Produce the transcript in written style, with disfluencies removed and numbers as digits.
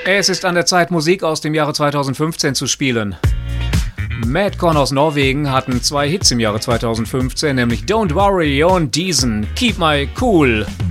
Es ist an der Zeit, Musik aus dem Jahre 2015 zu spielen. Madcon aus Norwegen hatten 2 Hits im Jahre 2015, nämlich Don't Worry und diesen Keep My Cool.